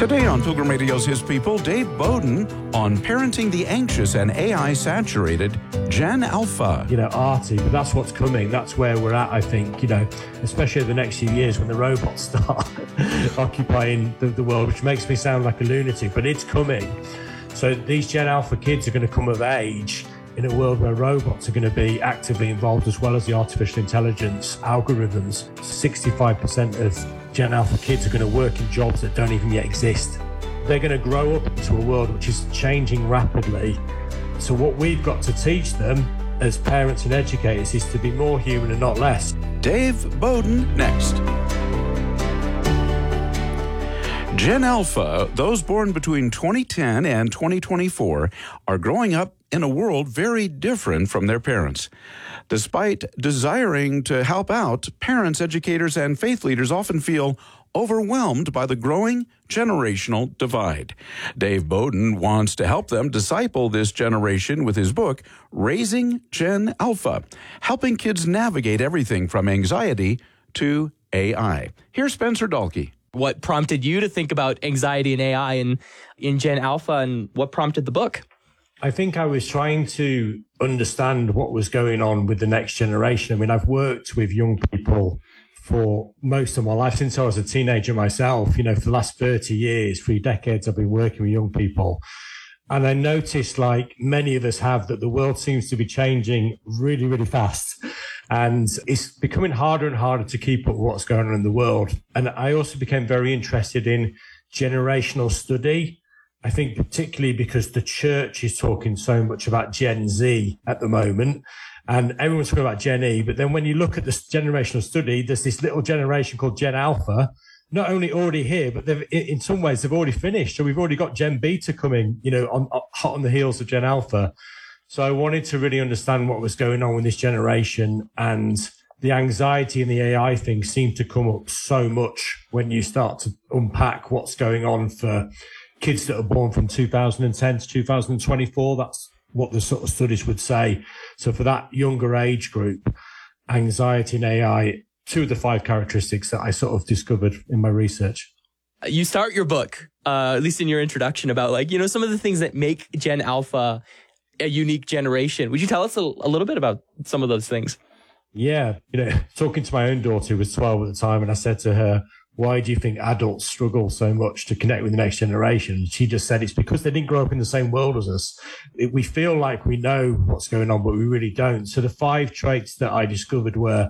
Today on Pilgrim Radio's His People, Dave Bowden on parenting the anxious and AI-saturated Gen Alpha. Arty, but that's what's coming. That's where we're at, I think, especially over the next few years when the robots start occupying the world, which makes me sound like a lunatic, but it's coming. So these Gen Alpha kids are going to come of age in a world where robots are going to be actively involved, as well as the artificial intelligence algorithms. 65% of Gen Alpha kids are going to work in jobs that don't even yet exist. They're going to grow up into a world which is changing rapidly. So what we've got to teach them as parents and educators is to be more human and not less. Dave Bowden next. Gen Alpha, those born between 2010 and 2024, are growing up in a world very different from their parents. Despite desiring to help out, parents, educators, and faith leaders often feel overwhelmed by the growing generational divide. Dave Bowden wants to help them disciple this generation with his book, Raising Gen Alpha, helping kids navigate everything from anxiety to AI. Here's Spencer Dahlke. What prompted you to think about anxiety and AI in Gen Alpha, and what prompted the book? I think I was trying to understand what was going on with the next generation. I mean, I've worked with young people for most of my life, since I was a teenager myself. For the last 30 years, 3 decades, I've been working with young people. And I noticed, like many of us have, that the world seems to be changing really, really fast. And it's becoming harder and harder to keep up with what's going on in the world. And I also became very interested in generational study. I think particularly because the church is talking so much about Gen Z at the moment, and everyone's talking about Gen E. But then when you look at this generational study, there's this little generation called Gen Alpha, not only already here, but in some ways they've already finished. So we've already got Gen Beta coming, hot on the heels of Gen Alpha. So I wanted to really understand what was going on with this generation, and the anxiety and the AI thing seemed to come up so much when you start to unpack what's going on for kids that are born from 2010 to 2024. That's what the sort of studies would say. So for that younger age group, anxiety and AI, 2 of the 5 characteristics that I sort of discovered in my research. You start your book, at least in your introduction, about some of the things that make Gen Alpha a unique generation. Would you tell us a little bit about some of those things? Yeah. Talking to my own daughter, who was 12 at the time, and I said to her, why do you think adults struggle so much to connect with the next generation? She just said it's because they didn't grow up in the same world as us. We feel like we know what's going on, but we really don't. So the 5 traits that I discovered were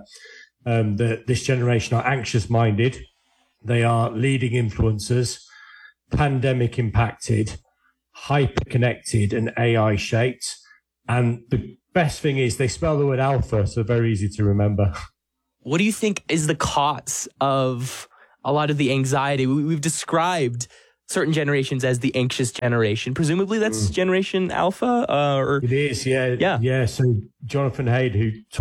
that this generation are anxious-minded, they are leading influencers, pandemic impacted, hyper-connected, and AI-shaped. And the best thing is they spell the word alpha, so very easy to remember. What do you think is the cause of a lot of the anxiety? We've described certain generations as the anxious generation. Presumably that's Generation Alpha? It is, yeah. Yeah, so Jonathan Haidt,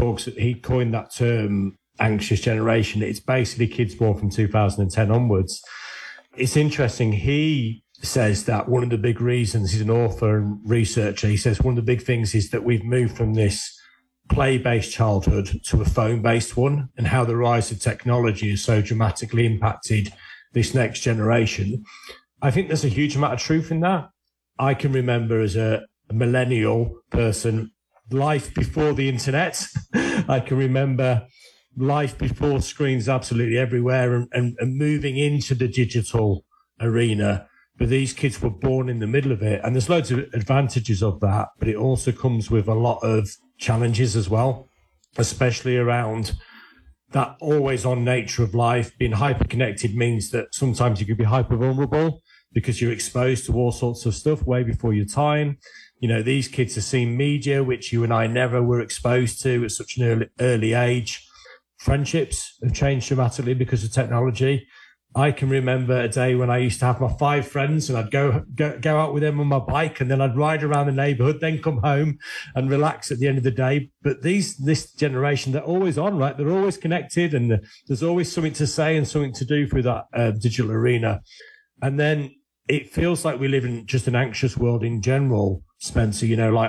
he coined that term, anxious generation. It's basically kids born from 2010 onwards. It's interesting. He says that one of the big reasons, he's an author and researcher, he says one of the big things is that we've moved from this play-based childhood to a phone-based one, and how the rise of technology has so dramatically impacted this next generation. I think there's a huge amount of truth in that. I can remember as a millennial person, life before the internet. I can remember life before screens absolutely everywhere, and moving into the digital arena. But these kids were born in the middle of it, and there's loads of advantages of that, but it also comes with a lot of challenges as well, especially around that always-on nature of life. Being hyper-connected means that sometimes you could be hyper-vulnerable because you're exposed to all sorts of stuff way before your time. These kids have seen media, which you and I never were exposed to at such an early age. Friendships have changed dramatically because of technology. I can remember a day when I used to have my 5 friends, and I'd go out with them on my bike, and then I'd ride around the neighborhood, then come home and relax at the end of the day. But this generation, they're always on, right? They're always connected, and there's always something to say and something to do through that digital arena. And then it feels like we live in just an anxious world in general, Spencer.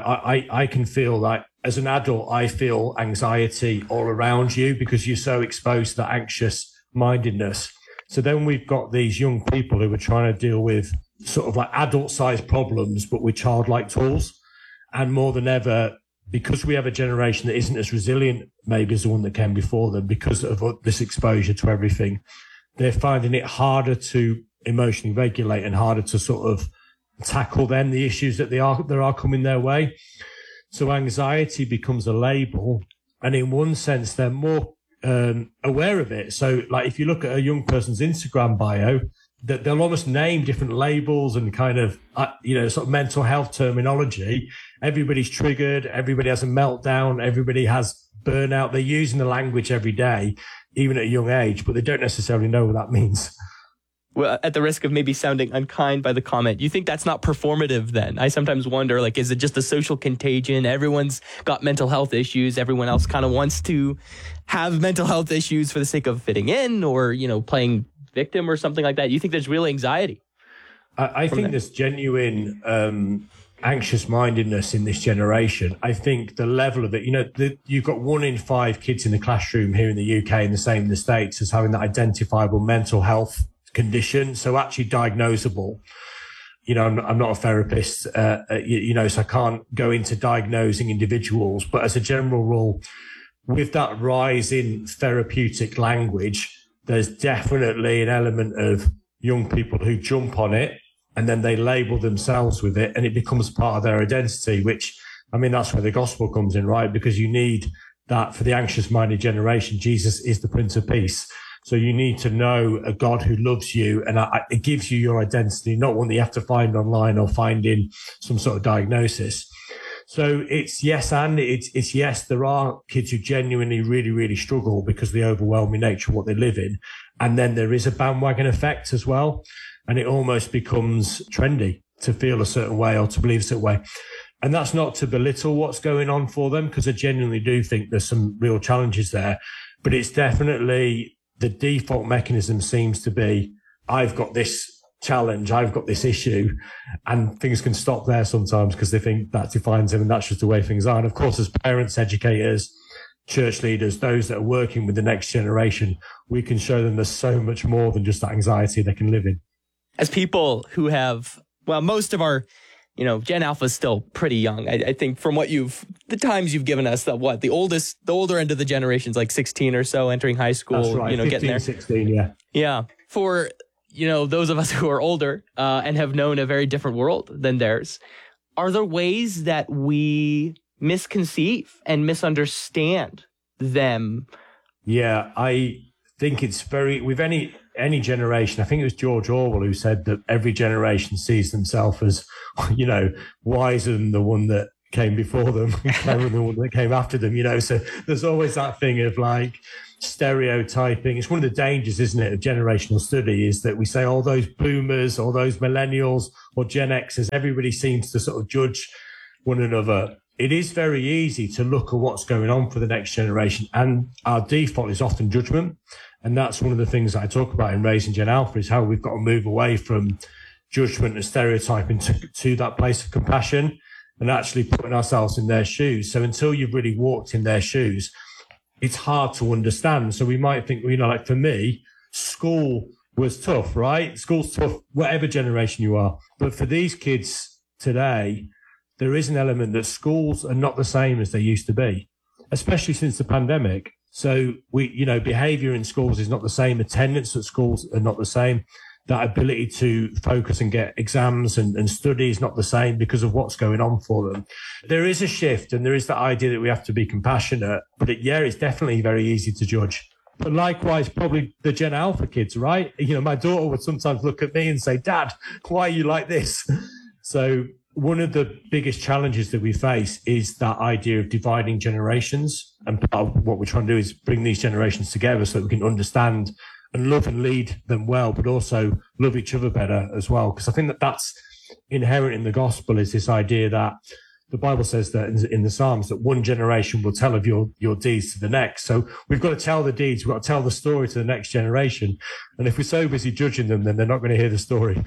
I can feel like as an adult, I feel anxiety all around you because you're so exposed to that anxious mindedness. So then we've got these young people who are trying to deal with sort of like adult-sized problems, but with childlike tools. And more than ever, because we have a generation that isn't as resilient maybe as the one that came before them because of this exposure to everything, they're finding it harder to emotionally regulate and harder to sort of tackle then the issues that are coming their way. So anxiety becomes a label, and in one sense, they're more aware of it. So like if you look at a young person's Instagram bio, that they'll almost name different labels and kind of, sort of mental health terminology. Everybody's triggered. Everybody has a meltdown. Everybody has burnout. They're using the language every day, even at a young age, but they don't necessarily know what that means. Well, at the risk of maybe sounding unkind by the comment, you think that's not performative then? I sometimes wonder, like, is it just a social contagion? Everyone's got mental health issues. Everyone else kind of wants to have mental health issues for the sake of fitting in or, playing victim or something like that. You think there's real anxiety? I think there's genuine anxious mindedness in this generation. I think the level of it, you've got 1 in 5 kids in the classroom here in the UK and the same in the States as having that identifiable mental health condition. So actually diagnosable. I'm not a therapist, so I can't go into diagnosing individuals. But as a general rule, with that rise in therapeutic language, there's definitely an element of young people who jump on it and then they label themselves with it and it becomes part of their identity, which, that's where the gospel comes in, right? Because you need that for the anxious-minded generation. Jesus is the Prince of Peace. So you need to know a God who loves you and it gives you your identity, not one that you have to find online or find in some sort of diagnosis. So it's yes, and it's yes, there are kids who genuinely really, really struggle because of the overwhelming nature of what they live in. And then there is a bandwagon effect as well. And it almost becomes trendy to feel a certain way or to believe a certain way. And that's not to belittle what's going on for them, because I genuinely do think there's some real challenges there. But it's definitely the default mechanism seems to be, I've got this challenge, I've got this issue, and things can stop there sometimes because they think that defines them and that's just the way things are. And of course, as parents, educators, church leaders, those that are working with the next generation, we can show them there's so much more than just that anxiety they can live in. As people who have, most of our, Gen Alpha is still pretty young. I think from the times you've given us, the older end of the generation's like 16 or so, entering high school, that's right, 15, getting there. 16, yeah. Yeah. For those of us who are older and have known a very different world than theirs, are there ways that we misconceive and misunderstand them? Yeah, I think it's with any generation. I think it was George Orwell who said that every generation sees themselves as, wiser than the one that came before them, than the one that came after them, So there's always that thing of like, stereotyping. It's one of the dangers, isn't it, of generational study, is that we say all those boomers or those millennials or Gen Xers, everybody seems to sort of judge one another. It is very easy to look at what's going on for the next generation, and our default is often judgment. And that's one of the things that I talk about in Raising Gen Alpha, is how we've got to move away from judgment and stereotyping to that place of compassion and actually putting ourselves in their shoes. So until you've really walked in their shoes, it's hard to understand. So we might think, like for me, school was tough, right? School's tough, whatever generation you are. But for these kids today, there is an element that schools are not the same as they used to be, especially since the pandemic. So behavior in schools is not the same. Attendance at schools are not the same. That ability to focus and get exams and study is not the same because of what's going on for them. There is a shift, and there is that idea that we have to be compassionate, but it's definitely very easy to judge. But likewise, probably the Gen Alpha kids, right? My daughter would sometimes look at me and say, "Dad, why are you like this?" So one of the biggest challenges that we face is that idea of dividing generations. And part of what we're trying to do is bring these generations together so that we can understand and love and lead them well, but also love each other better as well. Because I think that that's inherent in the gospel, is this idea that the Bible says that in the Psalms that one generation will tell of your deeds to the next. So we've got to tell the deeds. We've got to tell the story to the next generation. And if we're so busy judging them, then they're not going to hear the story.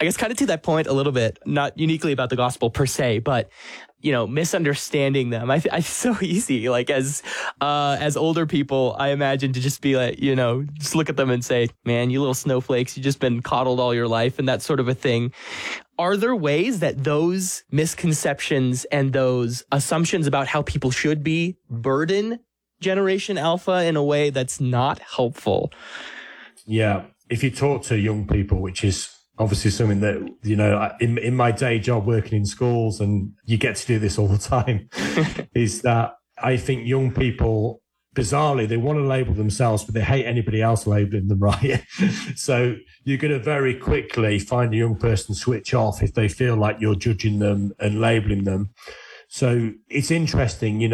I guess kind of to that point a little bit, not uniquely about the gospel per se, but misunderstanding them. It's so easy, like as older people, I imagine, to just be like, just look at them and say, man, you little snowflakes, you've just been coddled all your life and that sort of a thing. Are there ways that those misconceptions and those assumptions about how people should be burden Generation Alpha in a way that's not helpful? Yeah. If you talk to young people, which is obviously something that, in my day job working in schools, and you get to do this all the time, is that I think young people, bizarrely, they want to label themselves, but they hate anybody else labeling them, right? So you're going to very quickly find a young person switch off if they feel like you're judging them and labeling them. So it's interesting,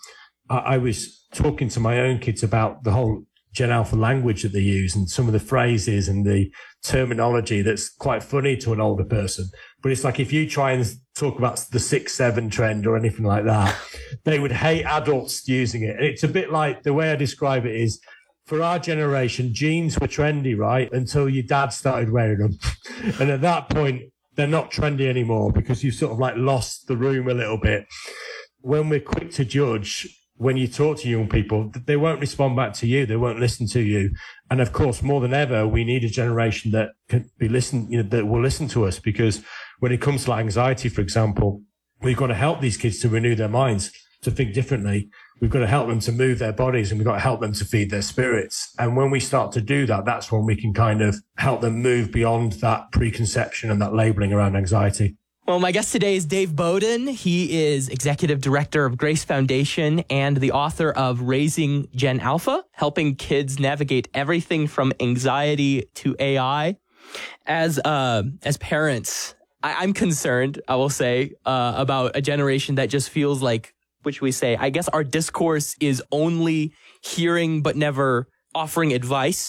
I was talking to my own kids about the whole Gen Alpha language that they use and some of the phrases and the terminology that's quite funny to an older person. But it's like if you try and talk about the 6-7 trend or anything like that, they would hate adults using it. And it's a bit like, the way I describe it is, for our generation, jeans were trendy, right? Until your dad started wearing them. And at that point, they're not trendy anymore because you've sort of like lost the room a little bit. When we're quick to judge, when you talk to young people, they won't respond back to you. They won't listen to you. And of course, more than ever, we need a generation that can be listened, that will listen to us, because when it comes to anxiety, for example, we've got to help these kids to renew their minds, to think differently. We've got to help them to move their bodies, and we've got to help them to feed their spirits. And when we start to do that, that's when we can kind of help them move beyond that preconception and that labeling around anxiety. Well, my guest today is Dave Bowden. He is Executive Director of Grace Foundation and the author of Raising Gen Alpha, helping kids navigate everything from anxiety to AI. As parents, I'm concerned, I will say, about a generation that just feels like, which we say, I guess our discourse is only hearing but never offering advice.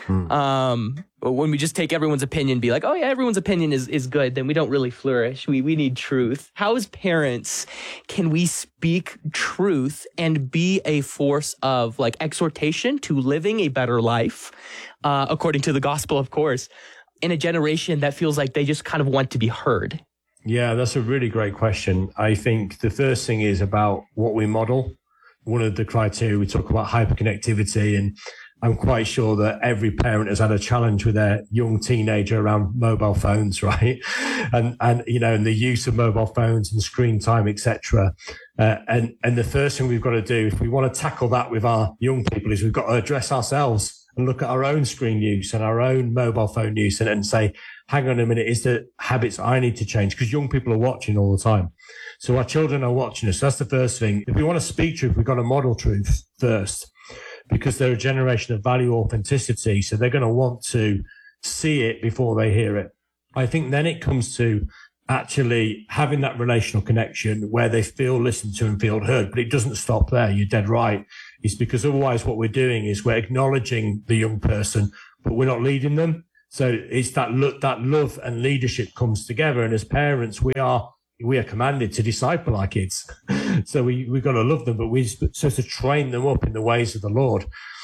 When we just take everyone's opinion, be like, oh yeah, everyone's opinion is good, then we don't really flourish. We need truth. How, as parents, can we speak truth and be a force of like exhortation to living a better life, according to the gospel, of course, in a generation that feels like they just kind of want to be heard? Yeah, that's a really great question. I think the first thing is about what we model. One of the criteria, we talk about hyperconnectivity, and I'm quite sure that every parent has had a challenge with their young teenager around mobile phones, right? And the use of mobile phones and screen time, etc. And the first thing we've got to do, if we want to tackle that with our young people, is we've got to address ourselves and look at our own screen use and our own mobile phone use and say, hang on a minute, is there habits I need to change? Because young people are watching all the time. So our children are watching us. That's the first thing. If we want to speak truth, we've got to model truth first, because they're a generation of value authenticity. So they're going to want to see it before they hear it. I think then it comes to actually having that relational connection where they feel listened to and feel heard. But it doesn't stop there. You're dead right. It's because otherwise what we're doing is we're acknowledging the young person, but we're not leading them. So it's that love and leadership comes together. And as parents, we are commanded to disciple our kids. So we've got to love them, but we're supposed to train them up in the ways of the Lord.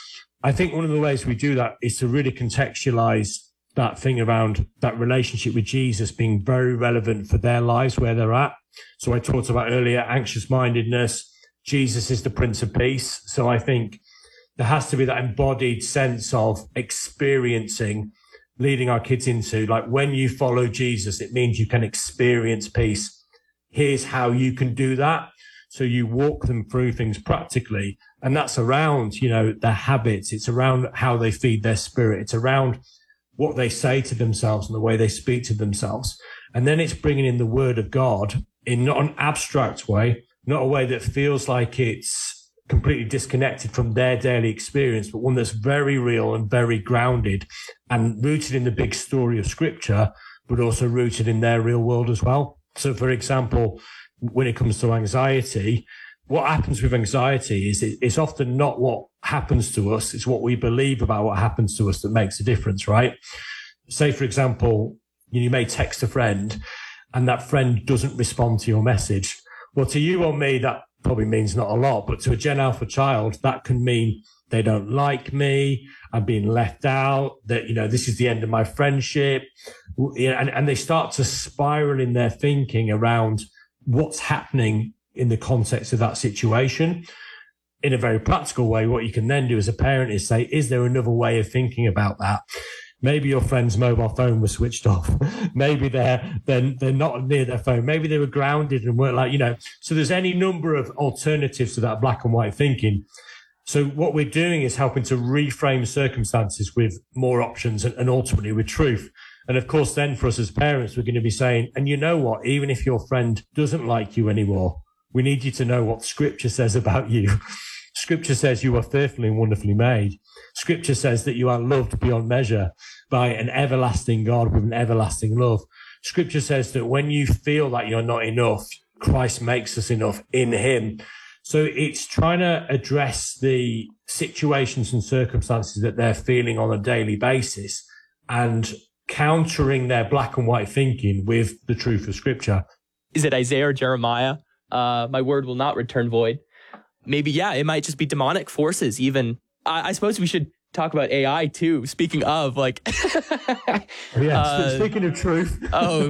I think one of the ways we do that is to really contextualize that thing around that relationship with Jesus being very relevant for their lives, where they're at. So I talked about earlier, anxious mindedness. Jesus is the Prince of Peace. So I think there has to be that embodied sense of experiencing, leading our kids into, like, when you follow Jesus, it means you can experience peace. Here's how you can do that. So you walk them through things practically. And that's around, their habits. It's around how they feed their spirit. It's around what they say to themselves and the way they speak to themselves. And then it's bringing in the word of God in not an abstract way, not a way that feels like it's completely disconnected from their daily experience, but one that's very real and very grounded and rooted in the big story of Scripture, but also rooted in their real world as well. So, for example, when it comes to anxiety, what happens with anxiety is it's often not what happens to us. It's what we believe about what happens to us that makes a difference, right? Say, for example, you may text a friend and that friend doesn't respond to your message. Well, to you or me, that probably means not a lot, but to a Gen Alpha child, that can mean they don't like me, I'm being left out, that, this is the end of my friendship. And they start to spiral in their thinking around what's happening in the context of that situation. In a very practical way, what you can then do as a parent is say, is there another way of thinking about that? Maybe your friend's mobile phone was switched off. Maybe they're not near their phone. Maybe they were grounded and weren't so there's any number of alternatives to that black and white thinking. So what we're doing is helping to reframe circumstances with more options and ultimately with truth. And of course, then for us as parents, we're going to be saying, and you know what, even if your friend doesn't like you anymore, we need you to know what Scripture says about you. Scripture says you are fearfully and wonderfully made. Scripture says that you are loved beyond measure by an everlasting God with an everlasting love. Scripture says that when you feel like you're not enough, Christ makes us enough in him. So it's trying to address the situations and circumstances that they're feeling on a daily basis and countering their black and white thinking with the truth of Scripture. Is it Isaiah or Jeremiah? My word will not return void. Maybe, it might just be demonic forces even. I suppose we should talk about AI too. Speaking of speaking of truth. Oh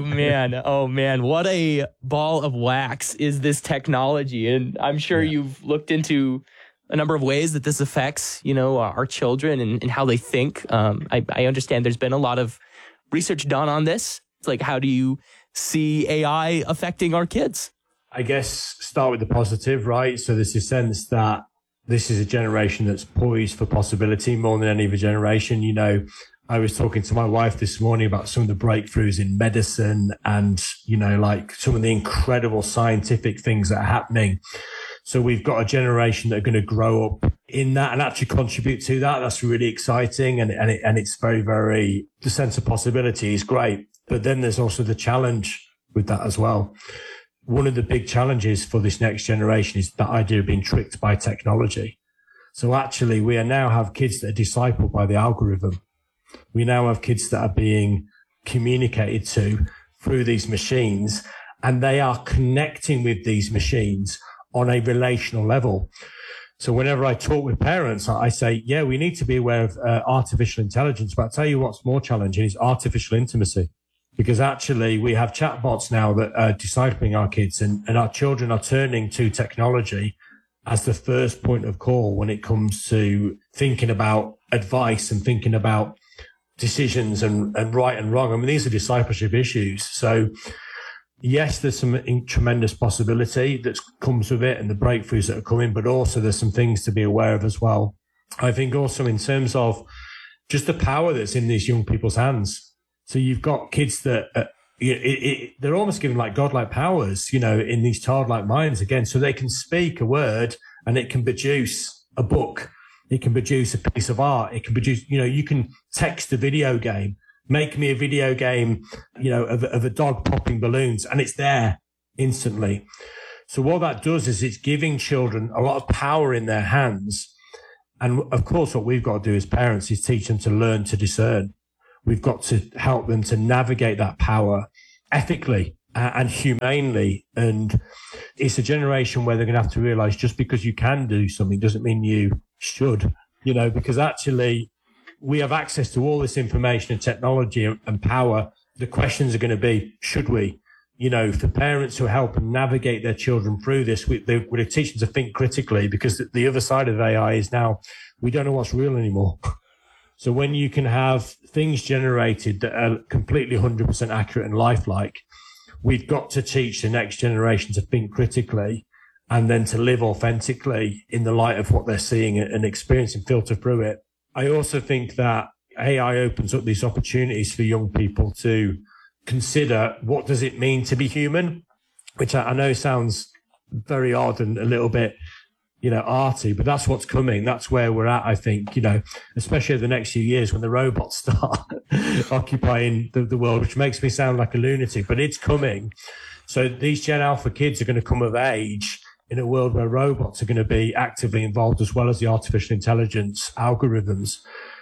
man. What a ball of wax is this technology. And I'm sure you've looked into a number of ways that this affects, our children and how they think. I understand there's been a lot of research done on this. It's like, how do you see AI affecting our kids? I guess start with the positive, right? So there's a sense that this is a generation that's poised for possibility more than any other generation. I was talking to my wife this morning about some of the breakthroughs in medicine and, some of the incredible scientific things that are happening. So we've got a generation that are going to grow up in that and actually contribute to that. That's really exciting. And it's very, very, the sense of possibility is great. But then there's also the challenge with that as well. One of the big challenges for this next generation is that idea of being tricked by technology. So actually, we now have kids that are discipled by the algorithm. We now have kids that are being communicated to through these machines, and they are connecting with these machines on a relational level. So whenever I talk with parents, I say, we need to be aware of artificial intelligence, but I'll tell you what's more challenging is artificial intimacy. Because actually we have chatbots now that are discipling our kids and our children are turning to technology as the first point of call when it comes to thinking about advice and thinking about decisions and right and wrong. I mean, these are discipleship issues. So yes, there's some tremendous possibility that comes with it and the breakthroughs that are coming, but also there's some things to be aware of as well. I think also in terms of just the power that's in these young people's hands. So you've got kids that they're almost given like godlike powers, in these childlike minds again. So they can speak a word and it can produce a book. It can produce a piece of art. It can produce, you can text a video game, make me a video game, of a dog popping balloons, and it's there instantly. So what that does is it's giving children a lot of power in their hands. And of course, what we've got to do as parents is teach them to learn to discern. We've got to help them to navigate that power ethically and humanely. And it's a generation where they're going to have to realize just because you can do something doesn't mean you should, because actually we have access to all this information and technology and power. The questions are going to be, should we? For parents who help and navigate their children through this, we're teach them to think critically, because the other side of AI is now we don't know what's real anymore. So when you can have things generated that are completely 100% accurate and lifelike, we've got to teach the next generation to think critically and then to live authentically in the light of what they're seeing and experiencing, filter through it. I also think that AI opens up these opportunities for young people to consider what does it mean to be human, which I know sounds very odd and a little bit arty, but that's what's coming. That's where we're at, I think, especially over the next few years when the robots start occupying the world, which makes me sound like a lunatic, but it's coming. So these Gen Alpha kids are going to come of age in a world where robots are going to be actively involved, as well as the artificial intelligence algorithms.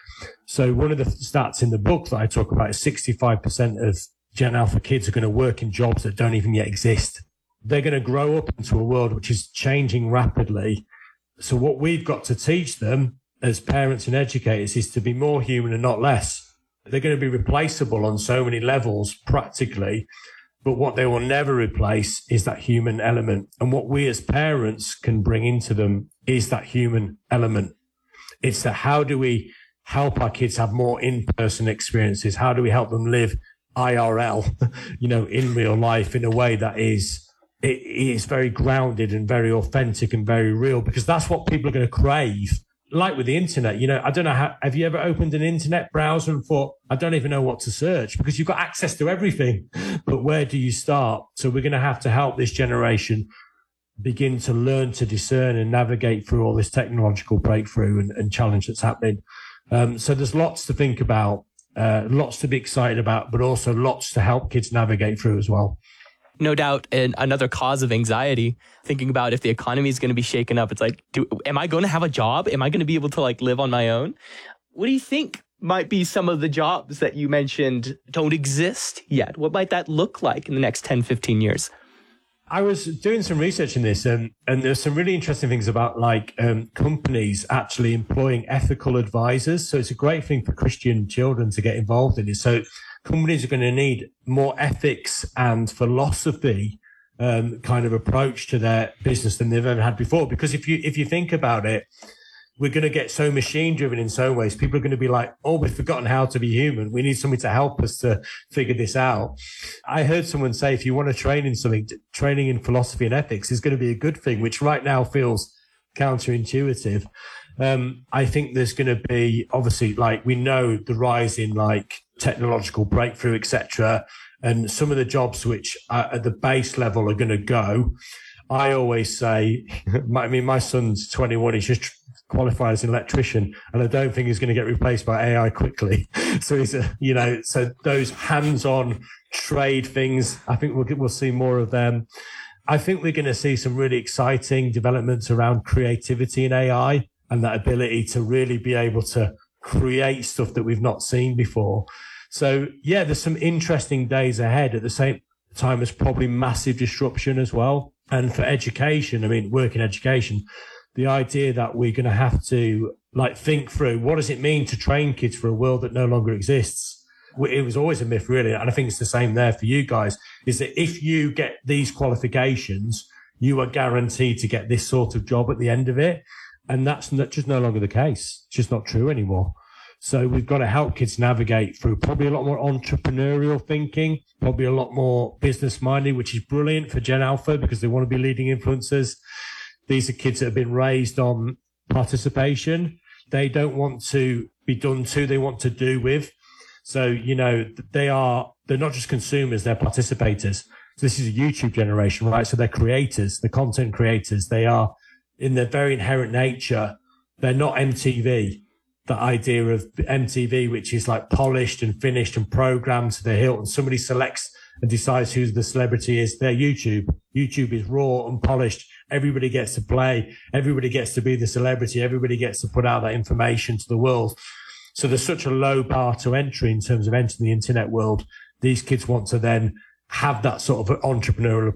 So one of the stats in the book that I talk about is 65% of Gen Alpha kids are going to work in jobs that don't even yet exist. They're going to grow up into a world which is changing rapidly. So what we've got to teach them as parents and educators is to be more human and not less. They're going to be replaceable on so many levels practically, but what they will never replace is that human element. And what we as parents can bring into them is that human element. It's that how do we help our kids have more in-person experiences? How do we help them live IRL, in real life in a way that is very grounded and very authentic and very real, because that's what people are going to crave. Like with the internet, I don't know have you ever opened an internet browser and thought, I don't even know what to search, because you've got access to everything, but where do you start? So we're going to help this generation begin to learn to discern and navigate through all this technological breakthrough and challenge that's happening. So there's lots to think about, lots to be excited about, but also lots to help kids navigate through as well. No doubt, and another cause of anxiety, thinking about if the economy is going to be shaken up. It's like, am I going to have a job? Am I going to be able to live on my own? What do you think might be some of the jobs that you mentioned don't exist yet? What might that look like in the next 10, 15 years? I was doing some research in this, and there's some really interesting things about companies actually employing ethical advisors. So it's a great thing for Christian children to get involved in it. So companies are going to need more ethics and philosophy kind of approach to their business than they've ever had before. Because if you think about it, we're going to get so machine driven in so ways. People are going to be like, oh, we've forgotten how to be human. We need somebody to help us to figure this out. I heard someone say, if you want to train in something, training in philosophy and ethics is going to be a good thing, which right now feels counterintuitive. I think there's going to be, obviously, we know the rise in technological breakthrough, etc., and some of the jobs which are at the base level are going to go. I always say, my son's 21, he's just qualified as an electrician, and I don't think he's going to get replaced by AI quickly. So he's so those hands-on trade things, I think we'll see more of them. I think we're going to see some really exciting developments around creativity in AI and that ability to really be able to create stuff that we've not seen before. So yeah, there's some interesting days ahead. At the same time, as probably massive disruption as well. And for education, work in education, the idea that we're going to have to think through what does it mean to train kids for a world that no longer exists. It was always a myth, really. And I think it's the same there for you guys, is that if you get these qualifications, you are guaranteed to get this sort of job at the end of it. And that's just no longer the case. It's just not true anymore. So we've got to help kids navigate through probably a lot more entrepreneurial thinking, probably a lot more business minded, which is brilliant for Gen Alpha because they want to be leading influencers. These are kids that have been raised on participation. They don't want to be done to, they want to do with. So, they're not just consumers, they're participators. So this is a YouTube generation, right? So they're creators, they're content creators. They are, in their very inherent nature, they're not MTV. The idea of MTV, which is polished and finished and programmed to the hilt, and somebody selects and decides who the celebrity is. They're YouTube. YouTube is raw and polished. Everybody gets to play. Everybody gets to be the celebrity. Everybody gets to put out that information to the world. So there's such a low bar to entry in terms of entering the internet world. These kids want to then have that sort of entrepreneurial